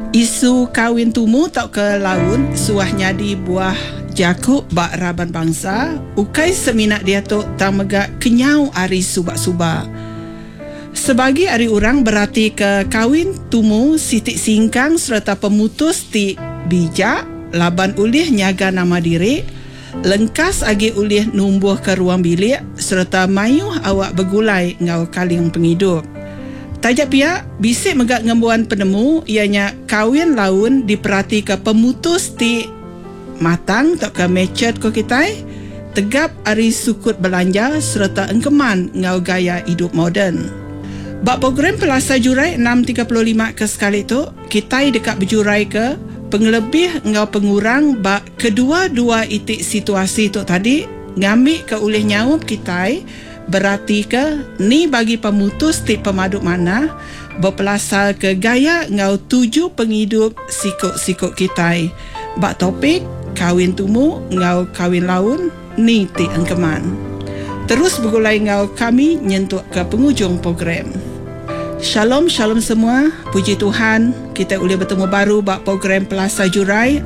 Isu kawin tumu tak ke laun suah nyadi buah jakuk bak raban bangsa. Ukai seminat dia tu tak megak kenyau ari subak-subak. Sebagi ari orang berarti ke kawin tumu sitik singkang serta pemutus ti bijak laban ulih nyaga nama diri, lengkas agi ulih numbuh ke ruang bilik serta mayuh awak bergulai ngau kaling penghidup. Tajak pihak bisik megak ngembuan penemu ianya kawin laun diperhati ke pemutus ti matang tak ke mecet ko kitai, tegap ari sukut belanja serta engkeman ngau gaya hidup moden. Bak program Pelasa Jurai 635 ke sekali tu, kitai dekat berjurai ke pengelebih ngau pengurang bak kedua-dua itik situasi tu tadi ngambil ke ulih nyawab kitai. Berarti ke ni bagi pemutus ti pemaduk mana berpelasal ke gaya ngau tuju penghidup sikuk-sikuk kitai. Bak topik kawin tumu ngau kawin laun ni ti engkeman. Terus bergulai ngau kami nyentuk ke pengujung program. Shalom semua. Puji Tuhan kita boleh bertemu baru bak program Pelasa Jurai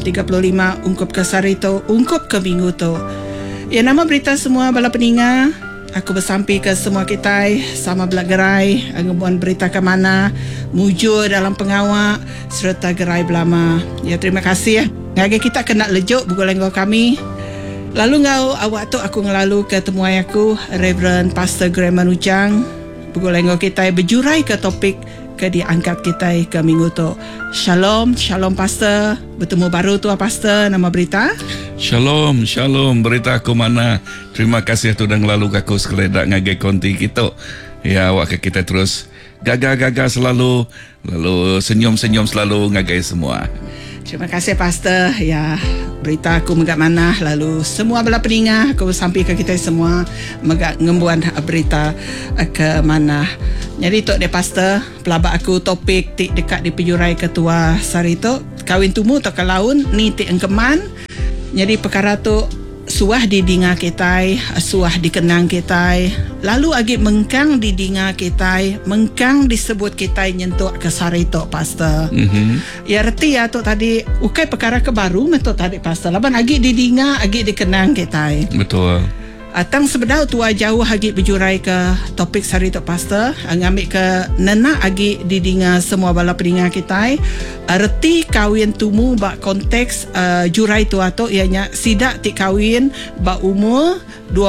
635 ungkup ke Sarito ungkup ke minggu tu. Ya, nama berita semua bala peninga. Aku bersampi ke semua kitai sama belak gerai ngebuan berita ke mana mujur dalam pengawak serta gerai belama. Ya, terima kasih ya. Ngage kita kena lejuk bergulai ngau kami. Lalu ngau awak tu aku ngelalu ke temuai aku Reverend Pastor Graham Manujang bergulai ngau kita berjurai ke topik ke diangkat kita ke minggu tu. Shalom Pastor. Bertemu baru tu Pastor, nama berita. Shalom berita aku mana. Terima kasih tu dan lalu aku sekeledak ngagai konti kita. Ya, awak kita terus gagah selalu, lalu senyum selalu ngagai semua. Terima kasih Pastor. Ya, berita aku megak mana lalu semua bala peninga aku sampai ke kita semua megak ngembuan berita ke mana. Jadi tok de Pastor, pelabak aku topik tik dekat di penjurai ketua Sarito kawin tumu tak ke laun ni tik engkeman. Jadi perkara tu suah didinga kitai, suah dikenang kitai, lalu agi mengkang didinga kitai, mengkang disebut kitai nyentuk ke Sarito Pastor. Ya reti ya tu tadi ukai perkara ke baru metu tadi Pastor. Laban agi didinga, agi dikenang kitai. Betul. Atang sebedau tua jauh agi berjurai ke topik Sarito Pastor, ngambil ke nena agi didinga semua bala peninga kita. Erti kawin tumu bak konteks jurai tua tu ianya sidak ti kawin bak umur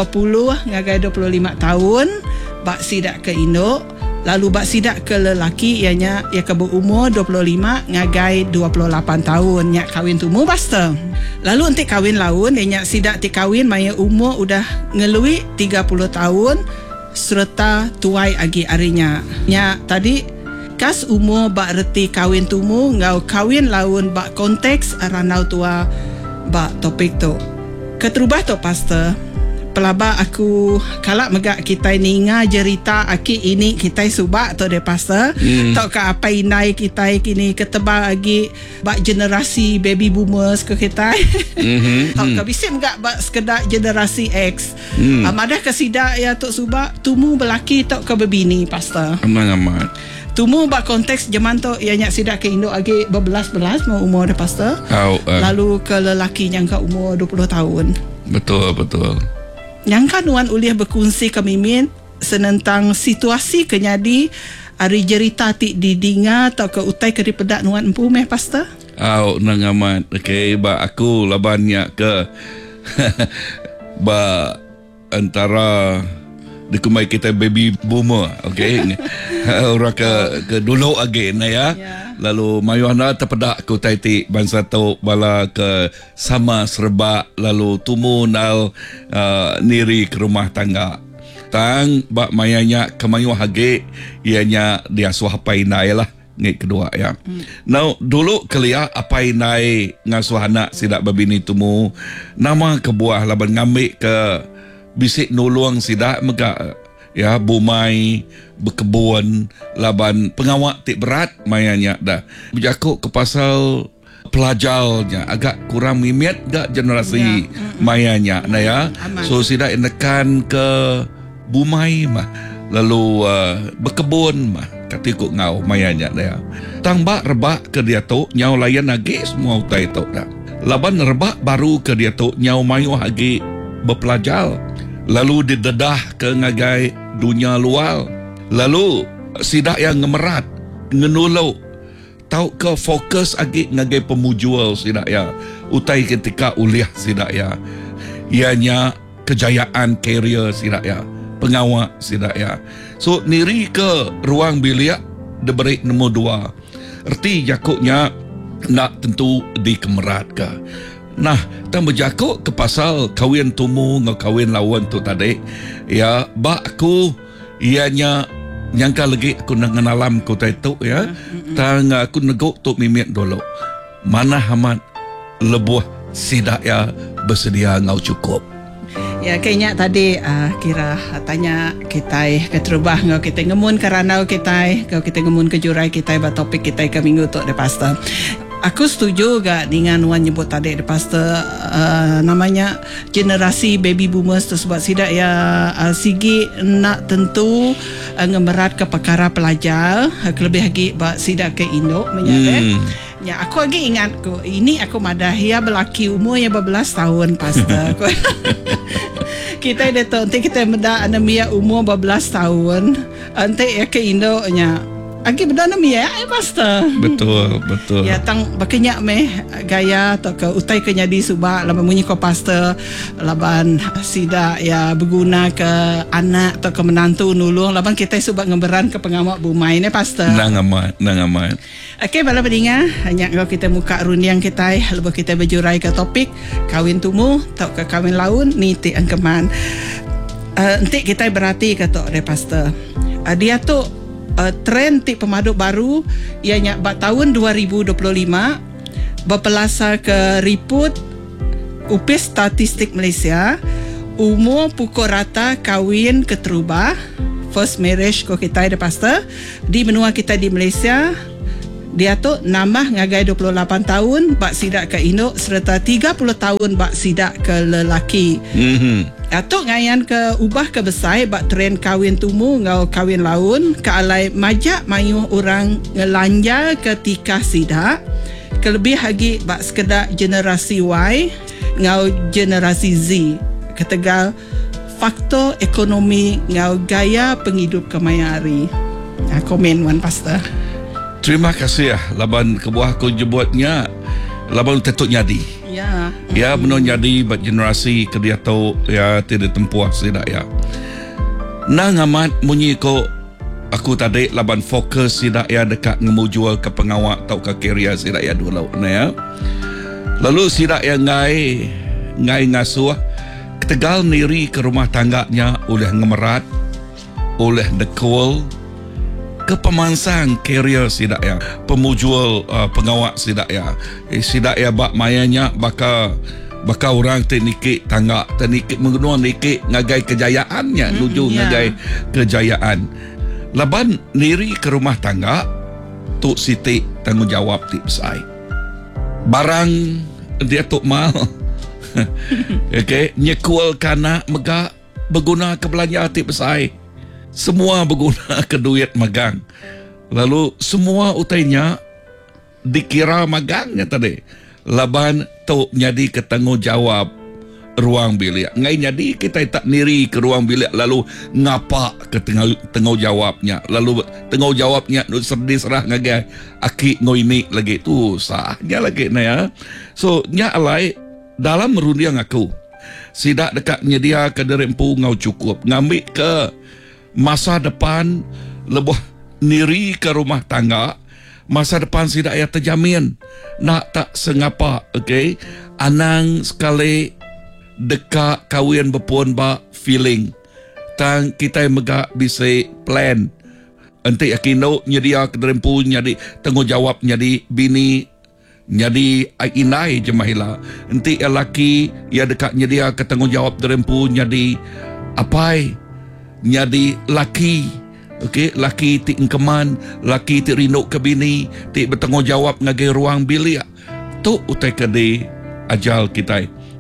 20 ngagai 25 tahun bak sidak ke induk. Lalu bak sidak ke lelaki ianya ia ke berumur 25 ngagai 28 tahun nyak kawin tumu Pastor. Lalu untuk kawin laun ianya sidak ti kawin maya umur udah ngelui 30 tahun serta tuai agi arinya. Nyak tadi kas umur bak reti kawin tumu ngau kawin laun bak konteks ranau tua bak topik tu. Keterubah tu Pastor. Pelabak aku kalak megak kita ninga cerita aki ini kita subak tu de Pastor. Tak ke apa inai kita kini ketebal lagi bak generasi baby boomers ke kita. Tak ke bisik megak bak sekedar generasi X. Amadah kesida ya tok subak tumu belaki tak ke bebini Pastor. Aman. Tumu bak konteks zaman tu ianya sidak ke Indo lagi berbelas-belas mau umur de Pastor. Lalu ke lelaki yang ke umur 20 tahun. Betul. Yang kanuan ulih berkongsi kemimin senentang situasi kenyadi ari cerita ti didinga atau ke utai ke dipedak nuan empu meh Pastor? Nang amat. Okey, ba aku labannya ke ba antara dikumai kita baby boomer, okey. Orang ke dulu lagi na ya. Lalu mayuhna terpedak ku taiti bangsa tau bala ke sama serba lalu tumu nal niri ke rumah tangga. Tang bak mayanya kemayuh hage ianya dia suhapai nai lah ngai kedua ya. Now dulu kelia apai nai ngasuh anak sidak babini tumu nama kebuah laban ngambil ke bisik nulung sidak mega ya bumai berkebun laban pengawak tik berat mayanya dah berjakuk ke pasal pelajarnya agak kurang mimiat gak generasi mayanya nah ya. So sidak nekan ke bumai mah lalu berkebun mah katikuk ngau mayanya dia. Tang ba rebak ke dia tu nyau layan lagi semua utai tu dah. Laban rebak baru ke dia tu nyau mayu lagi berpelajar. Lalu didedah ke ngagai dunia luar. Lalu sidak yang ngemerat, ngenulau. Tau ke fokus lagi ngagai pemujual sidak ya. Utai ketika uliah sidak ya. Ianya kejayaan karier sidak ya. Pengawak sidak ya. So niri ke ruang bilik diberi nombor 2. Erti jakuknya nak tentu dikemerat ke. Nah, tang berjakuk ke pasal kawin tumu ngau kawin lawan tu tadi. Ya, bak aku ianya nyangka lagi aku nak ngenalam ku tu ya. Tang aku neguk tu mimit dulu. Mana hamat lebuh sidak ya bersedia ngau cukup. Ya, kayaknya tadi kira tanya kita keterubah ngau kita ngemun kerana kita ngemun ke jurai kita ba topik kita ke minggu tu de pastor. Aku setuju gak dengan Wan nyebut tadi de pastor namanya generasi baby boomers tu sebab sidak ya sigi nak tentu ngemerat ke perkara pelajar lebih lagi ba sidak ke Indo menyatakan. Ya, aku lagi ingat ini aku madahia belaki umurnya 12 tahun pastor. Kita dah tahu nanti kita benda anemia umur 12 tahun. Nanti ya ke Indo nya. Agi benda anemia ya pastor. Betul. Ya tang bakenyak meh gaya atau ke utai ke nyadi subak laban munyi ko pastor laban sida ya berguna ke anak atau ke menantu nulung laban kita subak ngeberan ke pengamak bumai ne pastor. Nang amat. Okey, bala pedinga, hanya kalau kita muka rundiang kita, lepas kita berjurai ke topik kawin tumu atau ke kawin laun ni ti angkeman. Nanti kita berarti kata de pastor. Dia tu trend ti pemaduk baru ianya tahun 2025 berpelasar ke report Upis Statistik Malaysia umur pukul rata kawin keterubah first marriage ko kita de pastor di benua kita di Malaysia. Dia tu nambah ngagai 28 tahun bak sidak ke Indo serta 30 tahun bak sidak ke lelaki. Atuk ngayan ke ubah ke besai bak trend kawin tumu ngau kawin laun ke alai majak mayuh orang ngelanja ketika sidak. Kelebih lagi bak sekedar generasi Y ngau generasi Z. Ketegal faktor ekonomi ngau gaya penghidup kemayari. Komen Wan Pastor. Terima kasih ya. Laban kebuah aku jebutnya laban tetuk nyadi. Ya. Ya benar nyadi buat generasi kedia tahu ya tidak tempuh sidak ya. Nang amat munyi ko aku tadi laban fokus sidak ya dekat ngemujual ke pengawak atau ke karier sidak ya dulu ya. Lalu sidak ya ngai ngasuh ketegal niri ke rumah tangganya oleh ngemerat oleh dekul ke pemansang karier sidak ya pemujual pengawak sidak ya sidak ya bak mayanya baka orang teknik tangga teknik mengenal nikik ngagai kejayaannya nuju ngagai kejayaan laban niri ke rumah tangga tu siti tanggungjawab ti besai barang dia tu mal okey nyekul kana mega berguna ke belanja ti besai semua berguna ke duit magang. Lalu semua utainya dikira magangnya tadi. Laban tu nyadi ke tanggungjawab ruang bilik. Ngai nyadi kita tak niri ke ruang bilik lalu ngapa ke tanggungjawabnya. Lalu tanggungjawabnya serdi serah ngagai aki ngoini lagi tu sahnya lagi na ya. So nya alai dalam rundiang aku sidak dekat nyedia ke derempu ngau cukup ngambil ke masa depan lebih niri ke rumah tangga masa depan sidak ya terjamin nak tak sengapa okey anang sekali dekat kawin berpuan ba feeling tang kita mega bisa plan nanti yakin nyedia ke derempu nyadi tanggungjawab nyadi bini nyadi inai jemahila nanti lelaki ya dekat nyedia ke tanggungjawab derempu nyadi apai nyadi laki okey laki ti engkeman laki ti rindu ke bini ti bertanggungjawab ngagai ruang bilik tu utai kede ajal kita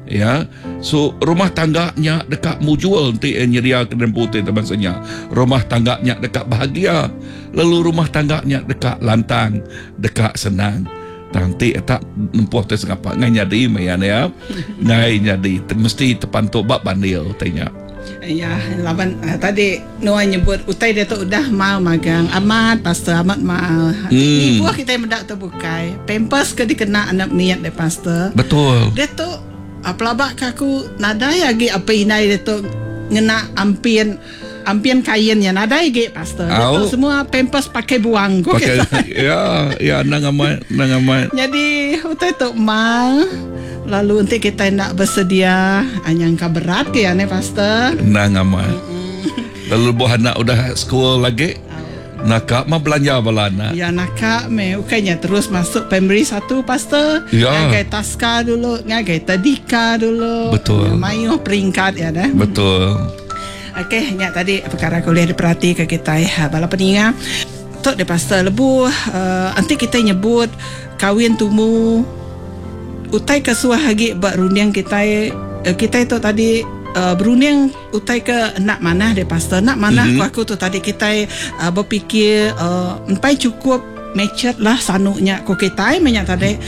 Ya, so rumah tangganya dekat mujual nanti nyeria kedai putih terbasanya. Rumah tangganya dekat bahagia. Lalu rumah tangganya dekat lantang, dekat senang. Nanti tak nempuh tu sengapa ngai nyadi mayan ya. Ngai nyadi mesti tepantuk bab bandil tanya. Ya, laban tadi Noah nyebut utai dia tu udah mau magang amat, pastor amat mau. Ni buah kita yang mendak terbukai. Pampers ke dikena anak niat deh pastor. Betul. Dia tu pelabak aku nadai lagi apa inai dia tu ngena ampian kainnya nadai lagi pastor. Dia tu semua pampers pakai buang kok. Ya nang amat. Jadi utai tu mau. Lalu nanti kita nak bersedia anyangka berat ke ya ne pastor. Nang amat. Lalu buah anak udah sekolah lagi. Nakak mah belanja balana. Ya nakak me ukanya terus masuk primary 1 pastor. Ya. Ngagai taska dulu, ngagai tadika dulu. Betul. Mayu peringkat ya dah. Betul. Okey, nya tadi perkara kuliah diperhati ke kita bala peninga. Tok de pastor lebu nanti kita nyebut kawin tumu utai kesuah lagi bak runiang kita itu tadi berunding utai ke nak mana de pastor nak mana aku tu tadi kita berfikir empai cukup macet lah sanunya ko kita banyak tadi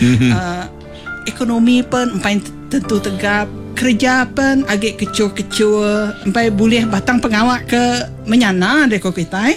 ekonomi pun empai tentu tegap kerja pun agak kecil-kecil empai boleh batang pengawak ke menyana de ko kita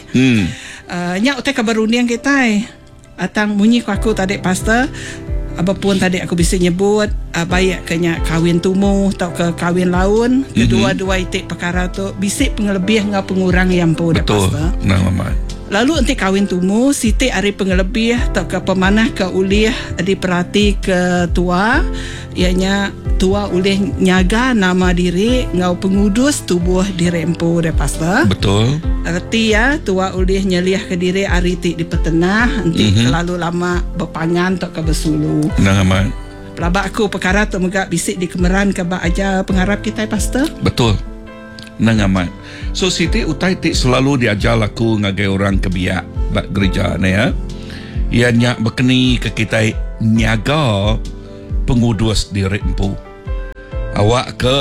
nya utai ke berunding kita atang bunyi ko aku tadi pastor apapun tadi aku bisa nyebut baik kena kawin tumu atau ke kawin laun kedua-dua itik perkara tu bisik pengelebih dengan pengurang yang pun betul nama. Lalu nanti kawin tumu siti hari pengelebih atau ke pemanah ke ulih diperhati ke tua ianya tua ulih nyaga nama diri ngau pengudus tubuh dirempu de pastor. Betul. Erti ya tua ulih nyeliah ke diri hari ti di petenah nanti terlalu lama berpangan atau ke bersulu. Aman. Pelabak aku perkara tu megak bisik di kemeran ke bak aja pengharap kita pastor. Betul. Aman. So Siti utai ti selalu diajar aku ngagai orang kebiak bak gereja ni ya. Ianya berkeni ke kita nyaga pengudus diri empu. Awak ke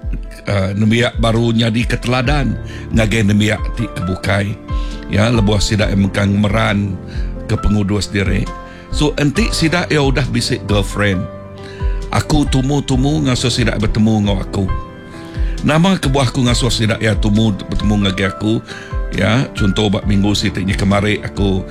nembiak baru nyadi keteladan ngagai nembiak ti kebukai. Ya lebuh sidak emkang meran ke pengudus diri. So enti sidak ya udah bisik girlfriend. Aku tumu-tumu ngaso sidak bertemu ngau aku. Nama kebuahku ngasuh sidak ya tumu bertemu ngagi aku ya contoh bak minggu sitiknya kemari aku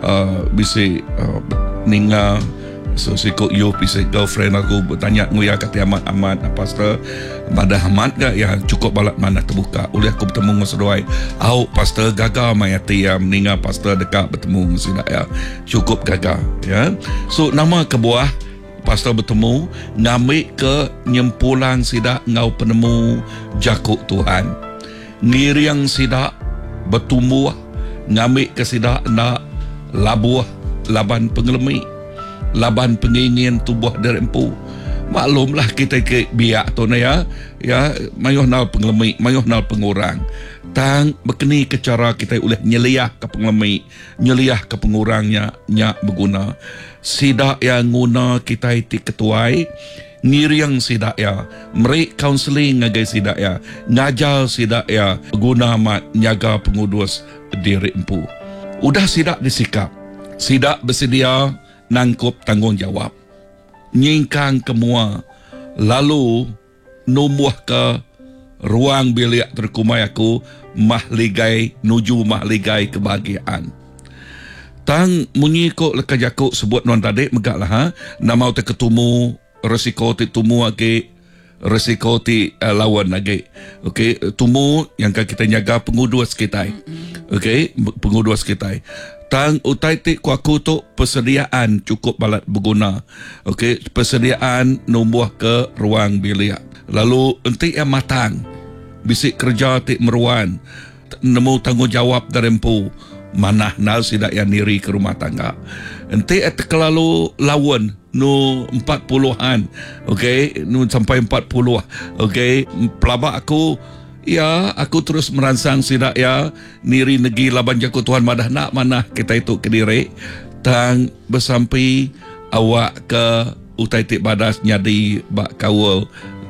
bisi ninga so sikut you bisi girlfriend aku bertanya nguya kata amat pastor pada amat gak ya cukup balak mana terbuka oleh aku bertemu ngasedoai au pastor gagal maya tiam ninga pastor dekat bertemu sidak ya cukup gagal ya so nama kebuah pastor bertemu ngambil ke nyempulang sidak ngau penemu jakuk Tuhan ngiriang sidak bertumbuh ngambil ke sidak nak labuh laban pengelemi laban pengingin tubuh derempu maklumlah kita ke biak tu ya mayuh nal pengelemi mayuh nal pengurang tang berkeni ke cara kita oleh nyeliah ke pengelemi nyeliah ke pengurangnya nyak berguna sidak yang guna kita iti ketuai ngiriang sidak ya merik counseling ngagai sidak ya ngajar sidak ya guna mat nyaga pengudus diri empu udah sidak disikap sidak bersedia nangkup tanggungjawab nyingkang kemua lalu numbuh ke ruang bilik terkumai aku mahligai nuju mahligai kebahagiaan tang munyi ko leka jakuk sebut non tadi megak lah nama uta ketemu resiko ti tumu age resiko ti lawan age okey tumu yang kita jaga pengudus kita okey pengudus kita tang utai ti ku aku tu persediaan cukup balat berguna okey persediaan numbuh ke ruang bilik lalu enti yang matang bisik kerja ti meruan nemu tanggungjawab darempu manah nal sidak yang niri ke rumah tangga enti kelalu lawan nu 40-an okey nu sampai 40 okey pelabak aku ya aku terus merangsang sidak ya niri negi laban jaku Tuhan madah nak manah kita itu ke diri tang bersampai awak ke utai tik badas nyadi bak kawal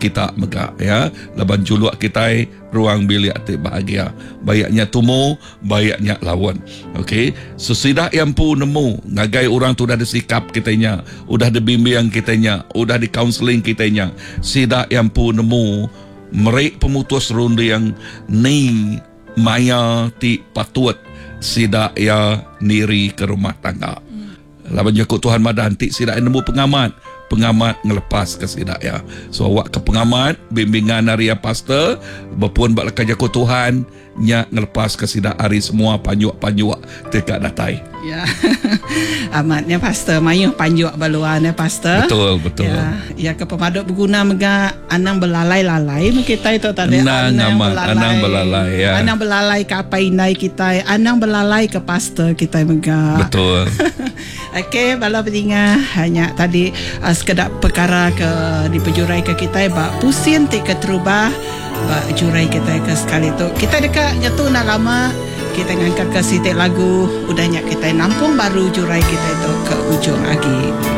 kita mega ya. Laban juluk kita ruang bilik hati bahagia. Bayaknya tumu, bayaknya lawan. Okey. So sidak yang pun nemu ngagai orang tu dah ada sikap kitanya, udah ada bimbingan kitanya, udah di counseling kitanya. Sidak yang pun nemu merek pemutus ronda yang ni maya ti patut sidak ya niri ke rumah tangga. Laban jakut Tuhan madan ti sidak nemu pengamat ngelepas ke sidak ya. So awak ke pengamat bimbingan dari pastor berpun bak lekat jakut Tuhan nya ngelepas ke sidak hari semua panjuk dekat datai. Ya. Amatnya pastor mayuh panjuk baluan ya pastor. Betul. Ya ke pemaduk berguna mega anang belalai-lalai kita itu tadi anang belalai ya. Anang belalai ke apa indai kita, anang belalai ke pastor kita mega. Betul. Okey, bala pendengar hanya tadi sekedar perkara ke dipejurai ke kita bak pusing tik ke terubah bak jurai kita ke sekali tu. Kita dekat nyatu nak lama kita ngangkat ke sitik lagu udahnya kita nampung baru jurai kita itu ke ujung lagi.